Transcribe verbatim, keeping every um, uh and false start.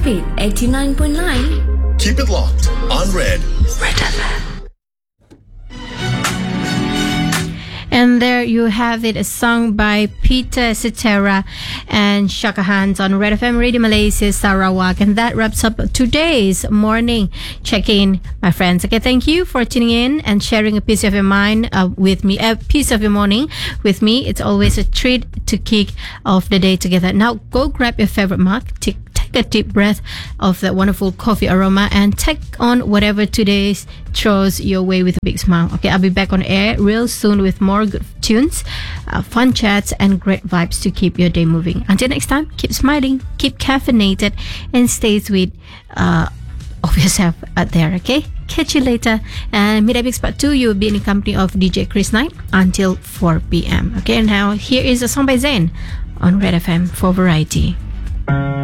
it eighty-nine point nine. Keep it locked on Red. Red F M. And there you have it, a song by Peter Cetera and Shaka Hans on Red F M Radio Malaysia Sarawak. And that wraps up today's morning check-in, my friends. Okay, thank you for tuning in and sharing a piece of your mind uh, with me, a piece of your morning with me. It's always a treat to kick off the day together. Now, go grab your favorite mug, take, take a deep breath of that wonderful coffee aroma, and take on whatever today's throws your way with a big smile. Okay, I'll be back on air real soon with more good tunes, uh, fun chats, and great vibes to keep your day moving. Until next time, keep smiling, keep caffeinated, and stay sweet uh, of yourself out there. Okay, catch you later. And Mid Epics Part two, you will be in the company of D J Chris Knight until four p.m. Okay, and now here is a song by Zayn on Red F M for variety.